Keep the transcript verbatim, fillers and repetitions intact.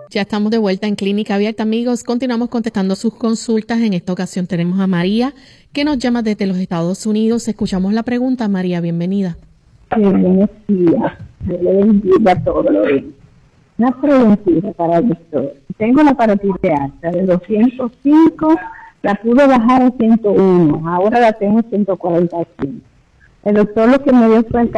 Ya estamos de vuelta en Clínica Abierta, amigos. Continuamos contestando sus consultas. En esta ocasión tenemos a María, que nos llama desde los Estados Unidos. Escuchamos la pregunta. María, bienvenida. Sí, buenos días. Dios le bendiga a todos los días. Una preguntita para el doctor. Tengo la paratitis alta de doscientos cinco, la pude bajar a ciento uno, ahora la tengo en ciento cuarenta y cinco. El doctor lo que me dio fue el